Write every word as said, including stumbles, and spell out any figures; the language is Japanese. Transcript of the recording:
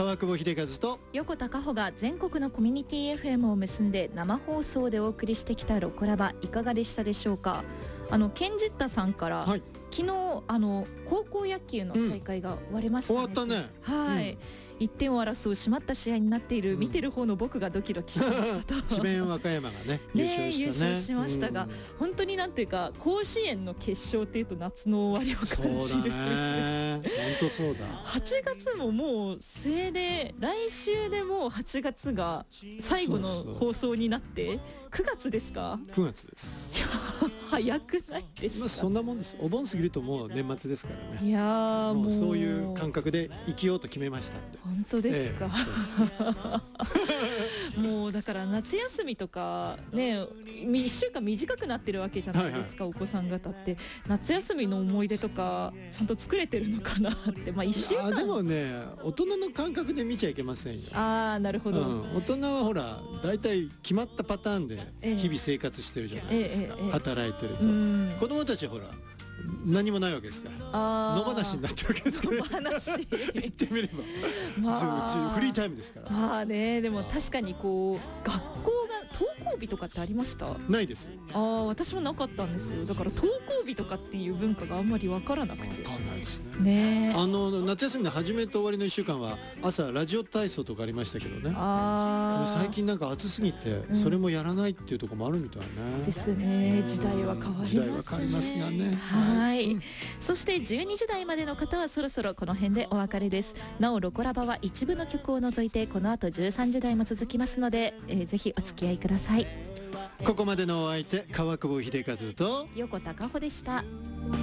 川久保秀和と横田佳穂が全国のコミュニティ エフエム を結んで生放送でお送りしてきたロコラバ、いかがでしたでしょうか。あのケンジッタさんから、はい、昨日あの高校野球の大会が終わりましたね、 うん、終わったね。 はい、うん、いってんを争う締まった試合になっている、うん、見てる方の僕がドキドキしましたと智弁和歌山がね優勝したね、 優勝しましたが、うん、本当になんていうか甲子園の決勝っていうと夏の終わりを感じる。 そうだね、本当そうだ。 はちがつももう末で、来週でもうはちがつが最後の放送になってくがつですか。 くがつです。 早くないですか。 まあ、そんなもんです。お盆過ぎるともう年末ですからね。 いやー、 もうそういう感覚で生きようと決めましたんで。 本当ですか、ええ、もうだから夏休みとかね、いっしゅうかん短くなってるわけじゃないですか、はいはい、お子さん方って夏休みの思い出とかちゃんと作れてるのかなって。まあいっしゅうかん、 あでもね、大人の感覚で見ちゃいけませんよ。 ああ、なるほど、 うん、大人はほらだいたい決まったパターンで日々生活してるじゃないですか、ええええ、働いてると、うん、子供たちはほら何もないわけですから、野放しになってるわけですから、ね、野放し言ってみれば、まあ、フリータイムですから。 まあね、でも確かにこう学校が登校日とかってありました？ ないです。 ああ、私もなかったんですよ。だから登校日とかっていう文化があんまり分からなくて。 分かんないですね。 ね、 あの夏休みの始めと終わりのいっしゅうかんは朝ラジオ体操とかありましたけどね。あ、最近なんか暑すぎてそれもやらないっていうところもあるみたいね、 うん、ですね。時代は変わりますね。 時代は変わりますがね。 はい、うん、そしてじゅうにじ台までの方はそろそろこの辺でお別れです。なおロコラバは一部の曲を除いてこの後じゅうさんじ台も続きますので、えー、ぜひお付き合いください。 ここまでのお相手、川久保秀和と横田佳穂でした。